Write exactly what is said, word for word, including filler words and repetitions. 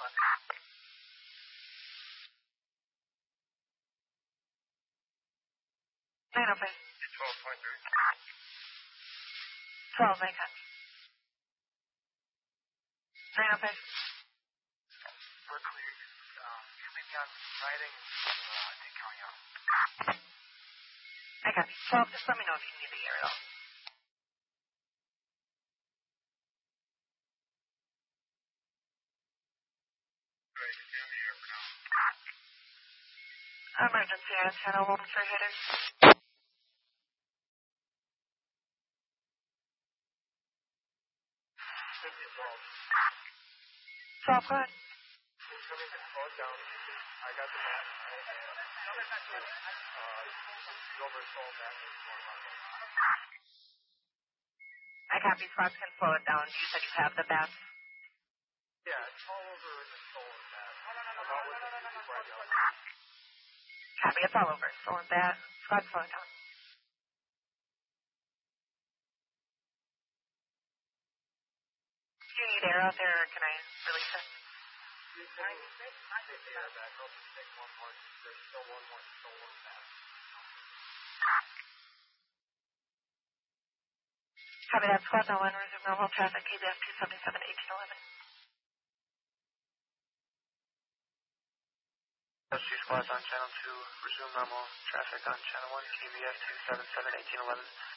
nine oh five. twelve point three. twelve, I copy. nine oh five. We're clear. Um, you may be on riding, uh, take County out. I copy. twelve, just let me know if you need the air at all. Right, you on the air for now. Emergency antenna one for hitters. twelve, go ahead. Coming in, slow it down. I got the map. Uh, over slow that. I copy. Spots can slow it down. You said you have the map. Yeah, it's all over the solar map. About with the people right now. Copy. It's all over. So with that, spots slow it down. Do you need air out there, or can I release it? You can take the air back. I'll just take one more. There's still one more solar map. Copy that. Squad no one. Resume normal traffic. K B S two seventy-seven, eighteen eleven. S two squads on channel two. Resume normal traffic on channel one. K B S two seventy-seven, eighteen eleven.